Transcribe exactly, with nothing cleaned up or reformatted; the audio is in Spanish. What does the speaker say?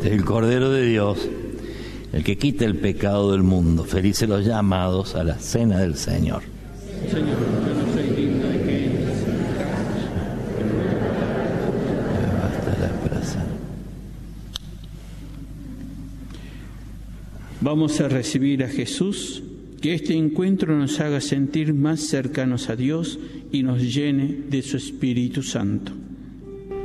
el Cordero de Dios, el que quita el pecado del mundo. Felices los llamados a la cena del Señor. Señor, yo no soy digno de que entres. Basta la brasa. Vamos a recibir a Jesús, que este encuentro nos haga sentir más cercanos a Dios y nos llene de su Espíritu Santo.